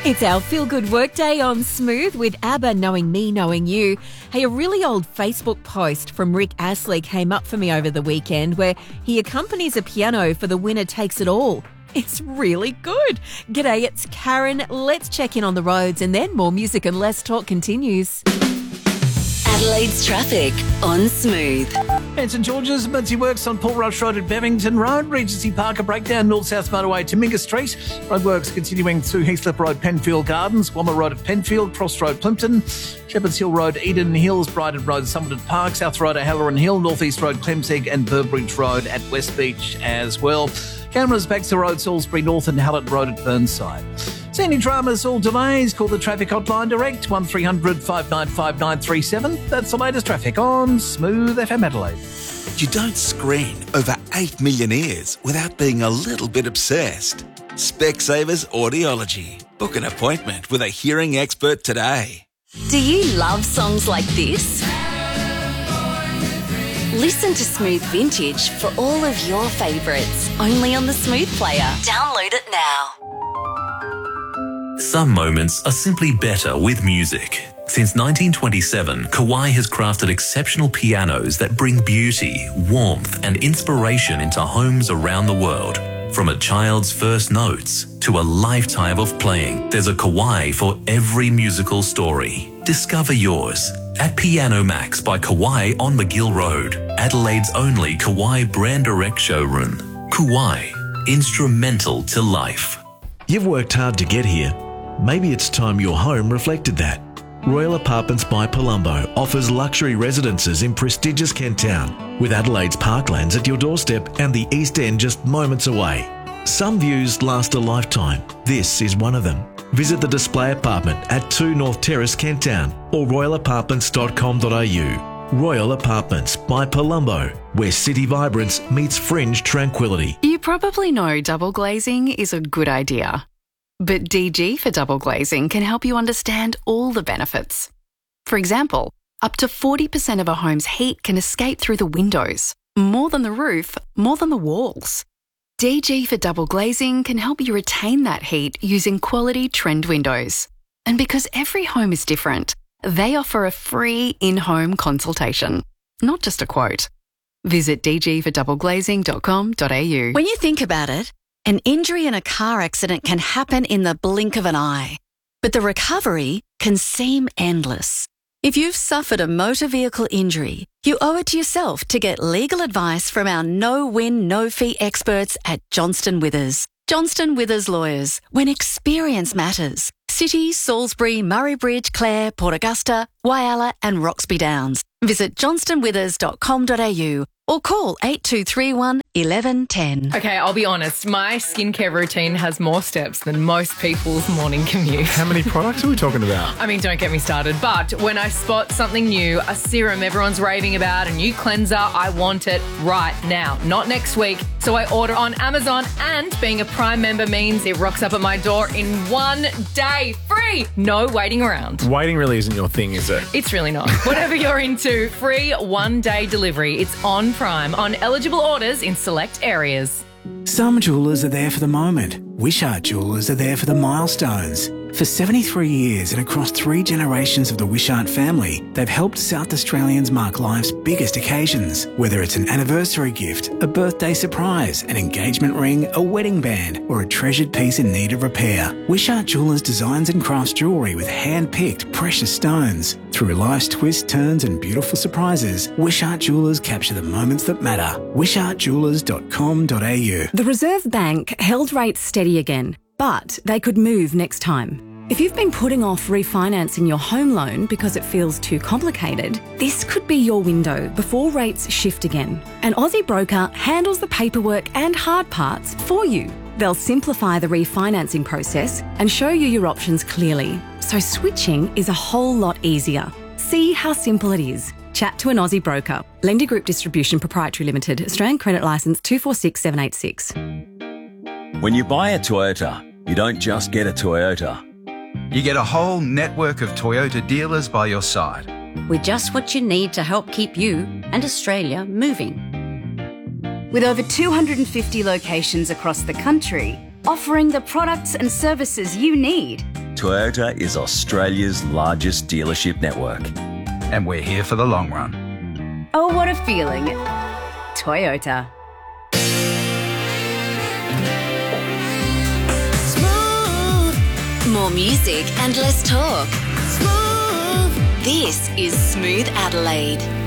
It's our feel-good workday on Smooth with ABBA, Knowing Me, Knowing You. Hey, a really old Facebook post from Rick Astley came up for me over the weekend where he accompanies a piano for The Winner Takes It All. It's really good. G'day, it's Karen. Let's check in on the roads and then more music and less talk continues. Adelaide's traffic on Smooth. And St George's, emergency works on Paul Rush Road at Bevington Road, Regency Park, a breakdown, North-South Motorway to Mingus Street, roadworks continuing through Heathcliff Road, Penfield Gardens, Wommer Road at Penfield, Cross Road, Plimpton, Shepherds Hill Road, Eden Hills, Brighton Road, Somerton Park, South Road at Halloran Hill, North East Road, Clemseg and Burbridge Road at West Beach as well. Cameras back to Road, Salisbury North and Hallett Road at Burnside. See any dramas or delays? Call the traffic hotline direct, 1300 595 937. That's the latest traffic on Smooth FM Adelaide. You don't screen over 8 million ears without being a little bit obsessed. Specsavers Audiology. Book an appointment with a hearing expert today. Do you love songs like this? Listen to Smooth Vintage for all of your favourites, only on the Smooth Player. Download it now. Some moments are simply better with music. Since 1927, Kawai has crafted exceptional pianos that bring beauty, warmth and inspiration into homes around the world. From a child's first notes to a lifetime of playing, there's a Kawai for every musical story. Discover yours at Piano Max by Kawai on McGill Road, Adelaide's only Kawai brand direct showroom. Kawai, instrumental to life. You've worked hard to get here. Maybe it's time your home reflected that. Royal Apartments by Palumbo offers luxury residences in prestigious Kent Town, with Adelaide's parklands at your doorstep and the East End just moments away. Some views last a lifetime. This is one of them. Visit the display apartment at 2 North Terrace, Kent Town, or royalapartments.com.au. Royal Apartments by Palumbo, where city vibrance meets fringe tranquility. You probably know double glazing is a good idea. But DG for double glazing can help you understand all the benefits. For example, up to 40% of a home's heat can escape through the windows. More than the roof, more than the walls. DG for double glazing can help you retain that heat using quality trend windows. And because every home is different, they offer a free in-home consultation, not just a quote. Visit dgfordoubleglazing.com.au. When you think about it, an injury in a car accident can happen in the blink of an eye, but the recovery can seem endless. If you've suffered a motor vehicle injury, you owe it to yourself to get legal advice from our no-win, no-fee experts at Johnston Withers. Johnston Withers Lawyers, when experience matters. City, Salisbury, Murray Bridge, Clare, Port Augusta, Whyalla and Roxby Downs. Visit johnstonwithers.com.au or call 8231 1110. Okay, I'll be honest. My skincare routine has more steps than most people's morning commute. How many products are we talking about? I mean, don't get me started. But when I spot something new, a serum everyone's raving about, a new cleanser, I want it right now, not next week. So I order on Amazon, and being a Prime member means it rocks up at my door in 1 day, free. No waiting around. Waiting really isn't your thing, is it? It's really not. Whatever you're into, free 1 day delivery. It's on Prime on eligible orders in select areas. Some jewellers are there for the moment. Wishart Jewellers are there for the milestones. For 73 years and across 3 generations of the Wishart family, they've helped South Australians mark life's biggest occasions. Whether it's an anniversary gift, a birthday surprise, an engagement ring, a wedding band, or a treasured piece in need of repair, Wishart Jewellers designs and crafts jewellery with hand-picked precious stones. Through life's twists, turns and beautiful surprises, Wishart Jewellers capture the moments that matter. wishartjewellers.com.au. The Reserve Bank held rates steady again, but they could move next time. If you've been putting off refinancing your home loan because it feels too complicated, this could be your window before rates shift again. An Aussie broker handles the paperwork and hard parts for you. They'll simplify the refinancing process and show you your options clearly, so switching is a whole lot easier. See how simple it is. Chat to an Aussie broker. Lender Group Distribution Proprietary Limited, Australian Credit Licence 246786. When you buy a Toyota, you don't just get a Toyota. You get a whole network of Toyota dealers by your side. With just what you need to help keep you and Australia moving. With over 250 locations across the country, offering the products and services you need. Toyota is Australia's largest dealership network. And we're here for the long run. Oh, what a feeling. Toyota. More music and less talk. This is Smooth Adelaide.